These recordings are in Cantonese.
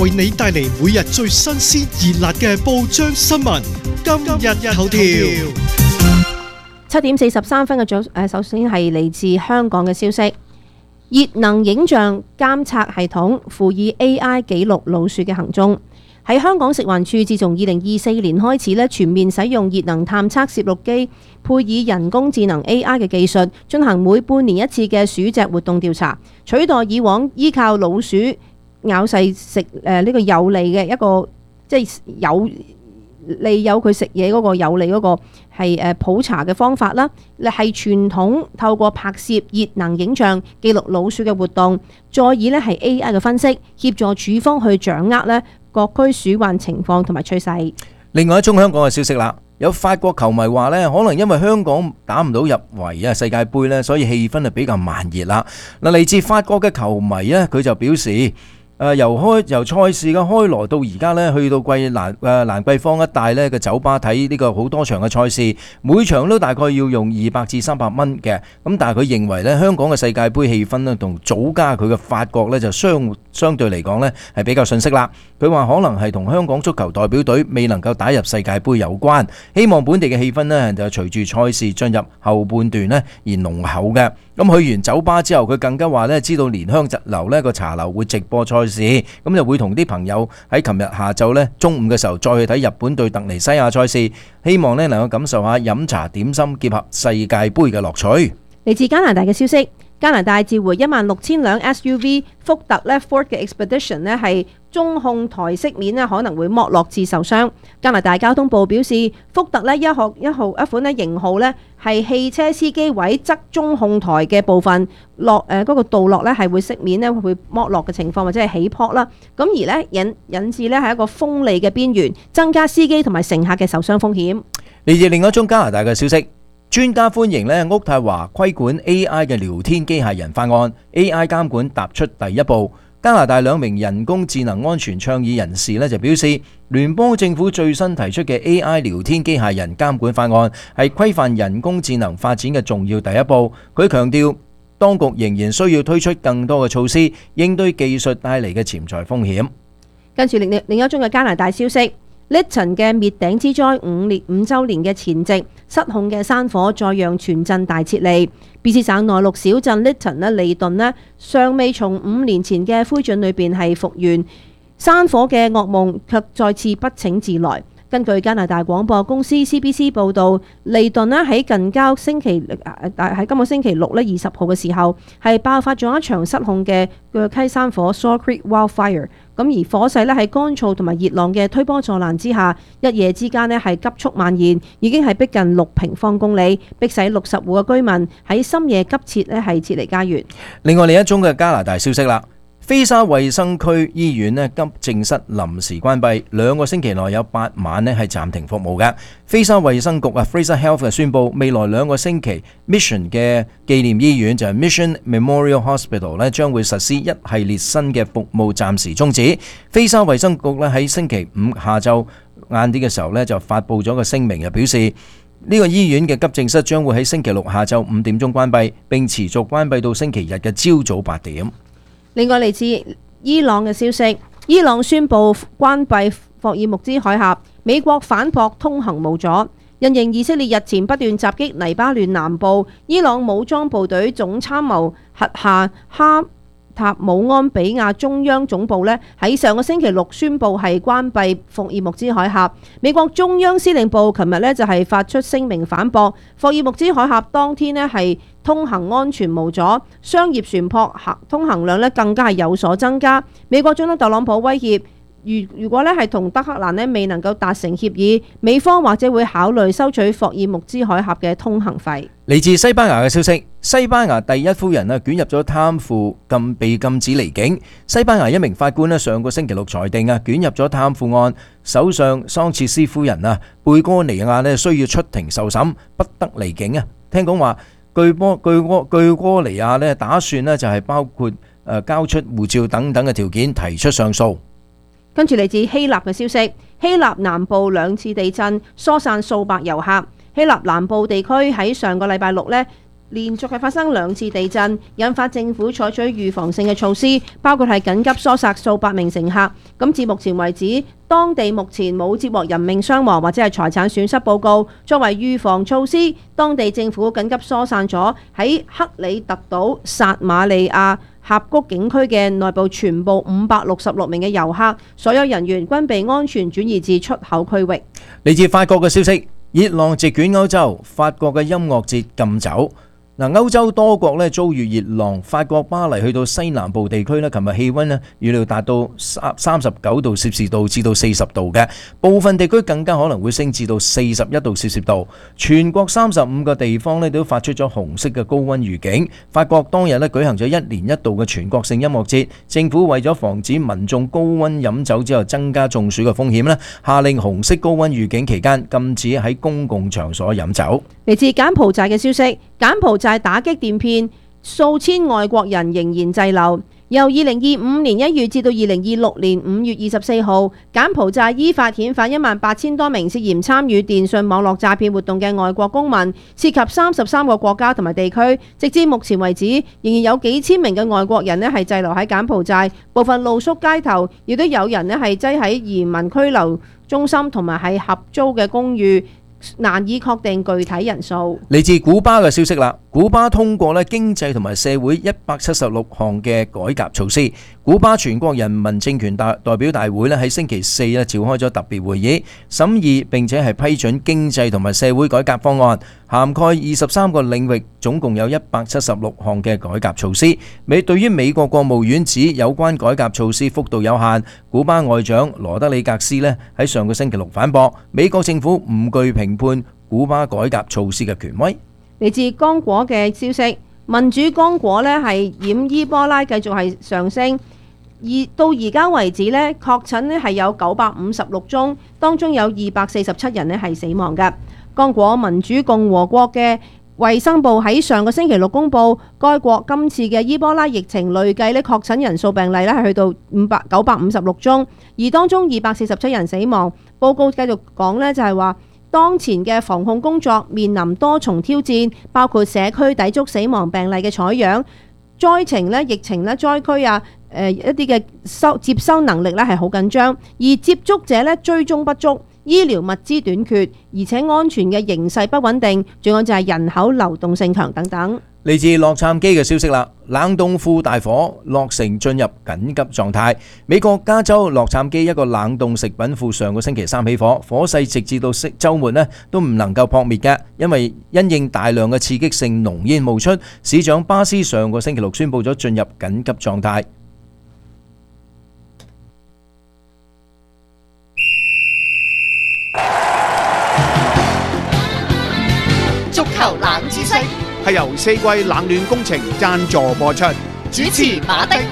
為你帶嚟每日最新鮮熱辣嘅報章新聞。今日頭條 7:43嘅首先係嚟自香港嘅消息。熱能影像監測系統輔以 AI 記錄老鼠嘅行蹤。喺香港食環署自從2024年開始全面使用熱能探測攝錄機，配以人工智能 AI 嘅技術，進行每半年一次嘅鼠隻活動調查，取代以往依靠老鼠咬細食呢個有利嘅一個，即係有佢食嘢嗰個有利嗰個係普查嘅方法啦，係傳統透過拍攝熱能影像記錄老鼠嘅活動，再以係 AI 嘅分析協助署方去掌握各區鼠患情況同埋趨勢。 另外一宗香港嘅消息啦，有法國球迷話呢，可能因為香港打唔到入圍世界盃呢，所以氣氛比較慢熱啦。嗱，嚟自法國嘅球迷呢，佢就表示。由賽事嘅開鑼到而家呢，去到蘭桂坊一帶呢嘅酒吧睇呢個好多場嘅賽事，每場都大概要用200至300蚊嘅。咁但係佢認為呢，香港嘅世界盃氣氛呢，同祖家佢嘅法國呢，就相對嚟講呢係比較遜色啦。佢話可能係同香港足球代表隊未能夠打入世界盃有關。希望本地嘅氣氛呢，就隨住賽事進入後半段呢而濃厚嘅。咁去完酒吧之後，佢更加話呢，知道蓮香樓呢個茶樓會直播賽事，咁就會同啲朋友喺琴日下晝呢中午嘅時候再去睇日本對突尼西亞賽事，希望呢能夠感受下飲茶點心結合世界盃嘅樂趣。 嚟自加拿大嘅消息，加拿大召回16000輛 SUV 福特Ford 嘅 Expedition 係中控台飾面可能會剝落至受傷。加拿大交通部表示，福特一款型號係汽車司機位側中控台嘅部分嗰個倒落係會飾面會剝落嘅情況，或者係起泡啦。咁而引致係一個鋒利嘅邊緣，增加司機同埋乘客嘅受傷風險。 嚟自另一宗加拿大嘅消息。專家歡迎渥太華規管 AI 嘅聊天機械人法案 ，AI 監管踏出第一步。加拿大2名人工智能安全倡議人士就表示，聯邦政府最新提出嘅 AI 聊天機械人監管法案係規範人工智能發展嘅重要第一步。佢強調，當局仍然需要推出更多嘅措施，應對技術帶嚟嘅潛在風險。 跟住另一宗嘅加拿大消息。Lytton 嘅滅頂之災5週年嘅前夕，失控嘅山火再讓全鎮大撤離。BC 省內陸小鎮 Lytton 利頓尚未從5年前嘅灰燼裏邊係復原，山火嘅噩夢卻再次不請自來。根據加拿大廣播公司 CBC 報導，利頓喺今個星期六20號嘅時候係爆發咗一場失控嘅腳溪山火 Saw Creek Wildfire。咁而火勢喺乾燥同埋熱浪嘅推波助瀾之下，一夜之間係急速蔓延，已經係逼近6平方公里，迫使60戶嘅居民喺深夜急切係撤離家園。 另外另一宗嘅加拿大消息啦，菲沙衛生區醫院急症室臨時關閉，2個星期內有8晚係暫停服務嘅。菲沙衛生局Fraser Health 宣布，未來2個星期 Mission 嘅紀念醫院就係 Mission Memorial Hospital 將會實施一系列新嘅服務暫時終止。菲沙衛生局喺星期5下晝晏啲嘅時候就發布咗個聲明，表示呢個醫院嘅急症室將會喺星期6下晝5點鐘關閉，並持續關閉到星期日嘅朝早8點。 另外嚟自伊朗嘅消息，伊朗宣布關閉霍爾木茲海峽，美國反駁通行無阻。因應以色列日前不斷襲擊黎巴嫩南部，伊朗武裝部隊總參謀轄下哈塔姆安比亞中央總部喺上個星期六宣布係關閉霍爾木茲海峽。美國中央司令部琴日就係發出聲明反駁，霍爾木茲海峽當天係通行安全無阻，商業船舶通行量更加係有所增加。美國總統特朗普威脅，如果係同德黑蘭未能夠達成協議，美方或者會考慮收取霍爾木茲海峽嘅通行費。 嚟自西班牙嘅消息，西班牙第一夫人捲入咗貪腐被禁止離境。西班牙一名法官上個星期六裁定捲入咗貪腐案，首相桑切斯夫人貝哥尼亞需要出庭受審，不得離境。聽講話據哥尼亞打算就係包括交出護照等等嘅條件提出上訴。 跟住嚟自希臘嘅消息，希臘南部2次地震疏散數百遊客。希臘南部地區喺上個禮拜六連續係發生2次地震，引發政府採取預防性嘅措施，包括係緊急疏散數百名乘客。咁至目前為止，當地目前冇接獲人命傷亡或者係財產損失報告。作為預防措施，當地政府緊急疏散咗喺克里特島薩馬利亞峽谷景區嘅內部全部566名嘅遊客，所有人員均被安全轉移至出口區域。 嚟自法國嘅消息，熱浪席捲歐洲，法國嘅音樂節禁酒。歐洲多國咧遭遇熱浪，法國巴黎去到西南部地區咧，琴日氣溫咧預料達到39度攝氏度至到40度嘅，部分地區更加可能會升至到41度攝氏度。全國35個地方咧都發出咗紅色嘅高溫預警。法國當日咧舉行咗1年1度嘅全國性音樂節，政府為咗防止民眾高溫飲酒之後增加中暑嘅風險咧，下令紅色高溫預警期間禁止喺公共場所飲酒。 嚟自柬埔寨嘅消息，柬埔寨打擊電騙，數千外國人仍然滯留。由2025年1月至到2026年5月24號，柬埔寨依法遣返18000多名涉嫌參與電信網絡詐騙活動嘅外國公民，涉及33個國家同埋地區。直至目前為止，仍然有幾千名嘅外國人咧係滯留喺柬埔寨，部分露宿街頭，亦都有人咧係擠喺移民拘留中心同埋係合租嘅公寓。難以確定具體人數。 嚟自古巴嘅消息啦，古巴通過咧經濟同埋社會176項嘅改革措施。古巴全國人民政權代表大會咧喺星期四咧召開咗特別會議，審議並且係批准經濟同埋社會改革方案，涵蓋23個領域，總共有176項嘅改革措施。對於美國國務院指有關改革措施幅度有限，古巴外長羅德里格斯咧喺上個星期六反駁，美國政府唔具評判古巴改革措施嘅權威。 嚟自剛果嘅消息，民主剛果咧係染伊波拉繼續係上升，到而家為止咧確診咧係有956宗，當中有247人咧係死亡嘅。剛果民主共和國嘅衛生部喺上個星期六公佈，該國今次嘅伊波拉疫情累計咧確診人數病例咧係去到956宗，而當中247人死亡。報告繼續講咧就係話，當前嘅防控工作面臨多重挑戰，包括社區抵觸死亡病例嘅採樣、災情咧、疫情咧、災區啊、一啲嘅接收能力咧係好緊張，而接觸者咧追蹤不足、醫療物資短缺，而且安全嘅形勢不穩定，仲有就係人口流動性強等等。 嚟自洛杉磯嘅消息啦，冷凍庫大火，洛城進入緊急狀態。美國加州洛杉磯一個冷凍食品庫上個星期3起火，火勢直至到週末都唔能夠撲滅嘅，因應大量嘅刺激性濃煙冒出。市長巴斯上個星期6宣布咗進入緊急狀態。 足球冷知識係由四季冷暖工程贊助播出， 主持馬的。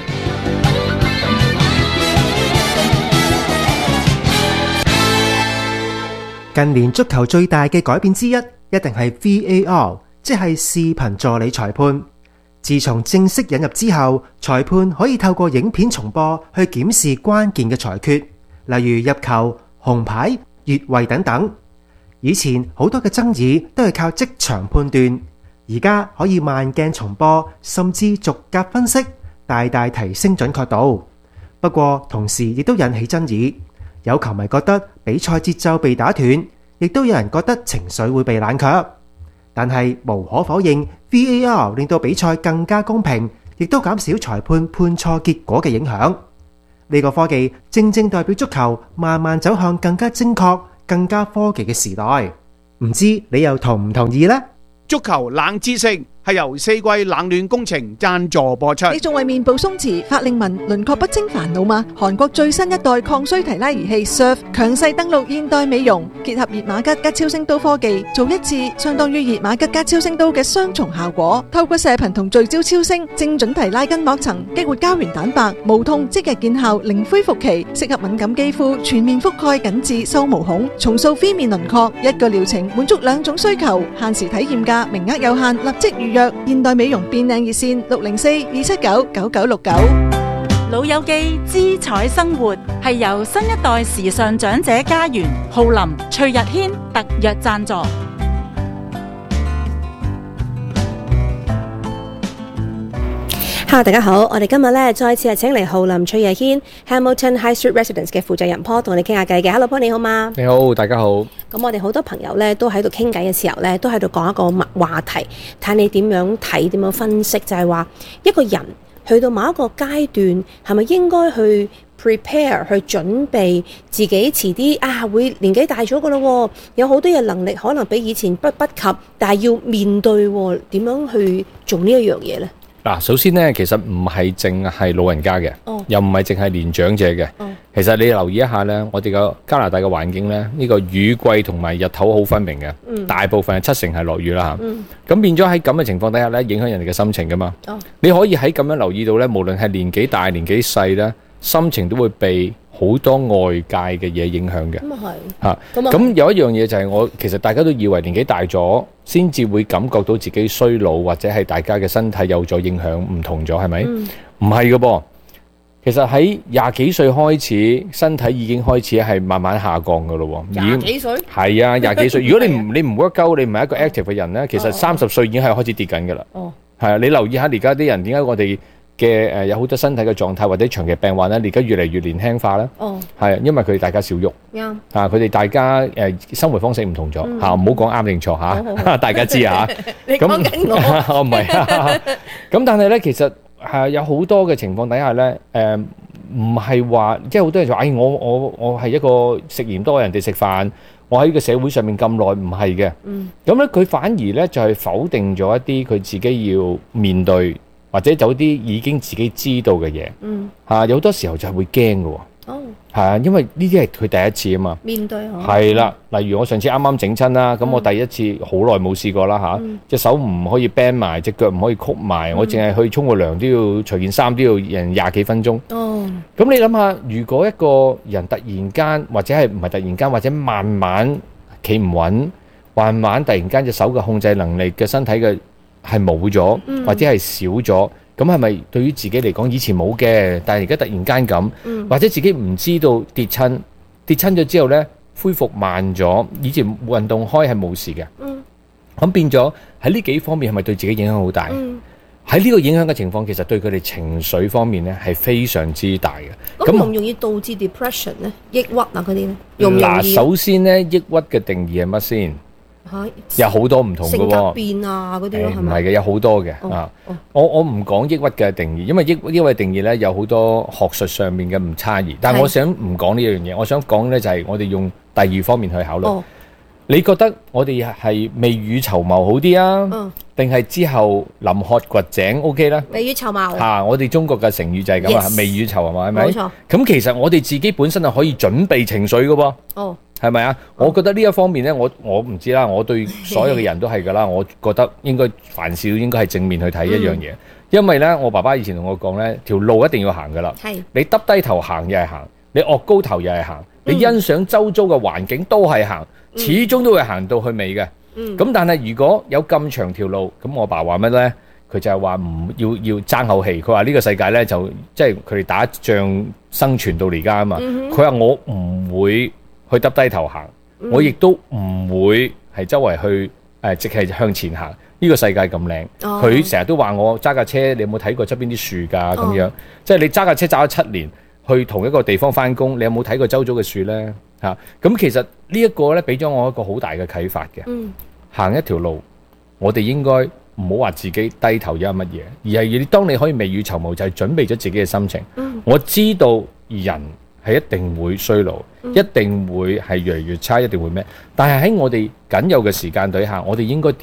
近年足球最大嘅改變之一，一定係 VAR， 即係視頻助理裁判。自從正式引入之後，裁判可以透過影片重播去檢視關鍵嘅裁決，例如入球、紅牌、越位等等。以前好多嘅爭議都係靠即場判斷，而家可以慢鏡重播，甚至逐格分析，大大提升準確度。不過同時亦都引起爭議，有球迷覺得比賽節奏被打斷，亦都有人覺得情緒會被冷卻。但係無可否認， VAR 令到比賽更加公平，亦都減少裁判判錯結果嘅影響。呢個科技正正代表足球慢慢走向更加精確、更加科技嘅時代。唔知你又同唔同意呢？ 足球冷知識係由四季冷暖工程贊助播出。 你仲為面部鬆弛、法令紋、輪廓不清煩惱嗎？韓國最新一代抗衰提拉儀器 Surf 強勢登陸現代美容，結合熱瑪吉加超聲刀科技，做一次相當於熱瑪吉加超聲刀嘅雙重效果。透過射頻同聚焦超聲，精準提拉筋膜層，激活膠原蛋白，無痛即日見效，零恢復期，適合敏感肌膚，全面覆蓋緊致收毛孔，重塑 V 面輪廓。一個療程滿足兩種需求，限時體驗價，名額有限，立即預約。現代美容變靚熱線604-279-9969。 老友記姿彩生活係由新一代時尚長者家園浩林、崔日軒特約贊助。 Hello， 大家好，我哋今日咧再次係請嚟浩林翠夜軒 Hamilton High Street Residence 嘅負責人 Paul 同我哋傾下偈嘅。Hello Paul， 你好嘛？ 你好，大家好。 咁我哋好多朋友咧都喺度傾偈嘅時候咧，都喺度講一個話題，睇你點樣睇、點樣分析，就係話一個人去到某一個階段，係咪應該去 prepare 去準備自己遲啲會年紀大咗噶咯，有好多嘅能力可能比以前不及，但係要面對點樣去做呢一樣嘢呢？ 嗱，首先呢，其實唔係淨係老人家嘅，又唔係淨係年長者嘅。其實你留意一下呢，我哋個加拿大嘅環境呢，呢個雨季同埋日頭好分明嘅，大部分係70%係落雨啦嚇。咁變咗喺咁嘅情況底下呢，影響人哋嘅心情噶嘛。你可以喺咁樣留意到呢，無論係年紀大年紀細呢，心情都會被好多外界嘅嘢影響嘅。咁啊係嚇。咁有一樣嘢就係其實大家都以為年紀大咗先至會感覺到自己衰老，或者係大家嘅身體有咗影響唔同咗，係咪？唔係嘅噃。其實喺20幾歲開始，身體已經開始係慢慢下降嘅咯。20幾歲？係啊，20幾歲。如果你唔 work out，你唔係一個 active 嘅人呢，其實30歲已經係開始跌緊嘅啦。係啊，你留意下而家啲人點解我哋嘅有好多身體嘅狀態或者長期病患咧，而家越嚟越年輕化咧。係因為佢哋大家少喐。啱。佢哋大家生活方式唔同咗嚇，唔好講啱定錯嚇，大家知嚇。 你講緊我？ 我唔係。咁但係咧，其實係有好多嘅情況底下咧，唔係話即係好多人就話，我係一個食鹽多人哋食飯，我喺呢個社會上面咁耐，唔係嘅。咁咧，佢反而咧就係否定咗一啲佢自己要面對，或者有啲已經自己知道嘅嘢。有好多時候就係會驚嘅喎。係啊，因為呢啲係佢第一次啊嘛。面對係啦，例如我上次啱啱整親啦，咁我第一次好耐冇試過啦嚇，隻手唔可以 bend 埋，隻腳唔可以曲埋，我淨係去沖個涼都要除件衫都要20幾分鐘。咁你諗下，如果一個人突然間或者係唔係突然間，或者慢慢企唔穩，慢慢突然間隻手嘅控制能力嘅身體嘅係冇咗，或者係少咗。咁係咪對於自己嚟講以前冇嘅，但係而家突然間咁，或者自己唔知道跌親咗之後呢，恢復慢咗，以前運動開係冇事嘅，咁變咗喺呢幾方面係咪對自己影響好大？喺呢個影響嘅情況，其實對佢哋情緒方面呢係非常之大嘅。 咁容唔容易導致 depression 呢？抑鬱嗰啲呢？容唔容易？ 首先呢，抑鬱嘅定義係乜先？有好多唔同嘅喎，性格變啊嗰啲咯，係咪？ 唔係嘅，有好多嘅我唔講抑鬱嘅定義，因為抑鬱定義咧有好多學術上面嘅唔差異。但係我想唔講呢樣嘢，我想講咧就係我哋用第二方面去考慮。你覺得我哋係未雨綢繆好啲啊？定係之後臨渴掘井 OK 啦？ 未雨綢繆我哋中國嘅成語就係咁啊，未雨綢繆係咪？冇錯。咁其實我哋自己本身係可以準備情緒嘅噃。係咪啊？我覺得呢一方面呢，我唔知啦。我對所有嘅人都係噶啦。我覺得應該凡事應該係正面去睇一樣嘢，因為呢，我爸爸以前同我講呢，條路一定要行噶啦。你耷低頭行又係行，你岳高頭又係行，你欣賞周遭嘅環境都係行，始終都會行到去尾嘅。咁但係如果有咁長條路，咁我爸話乜呢？佢就係話唔要爭口氣。佢話呢個世界呢，就即係佢哋打仗生存到而家啊嘛。佢話我唔會去耷低頭行，我亦都唔會係周圍去直係向前行。呢個世界咁靚，佢成日都話我揸架車，你有冇睇過側邊啲樹㗎？咁樣即係你揸架車揸咗7年去同一個地方返工，你有冇睇過周遭嘅樹呢？咁其實呢一個呢，俾咗我一個好大嘅啟發嘅。行一條路，我哋應該唔好話自己低頭因乜嘢，而係當你可以未雨綢繆，就係準備咗自己嘅心情。我知道人係一定會衰老，一定會係越嚟越差，一定會咩？但係喺我哋僅有嘅時間底下，我哋應該點